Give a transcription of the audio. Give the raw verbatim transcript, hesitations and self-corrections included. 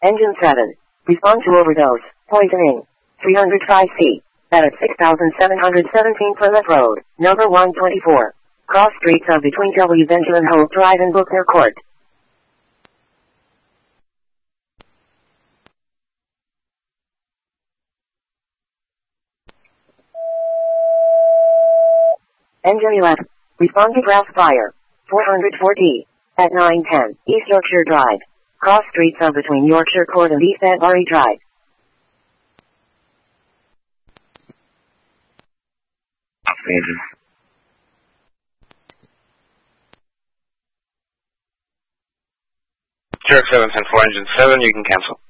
Engine seven. Respond to overdose. Poisoning. three hundred five C. At six thousand seven hundred seventeen Plymouth Road, number one twenty-four. Cross streets of between W. Benjamin Hope Drive and Bookner Court. Engine eleven. Respond to Grass Fire. four hundred four D. At nine ten East Yorkshire Drive. Cross streets of between Yorkshire Court and East Adbury Drive. Engine. Zurich seven ten four, engine seven, you can cancel.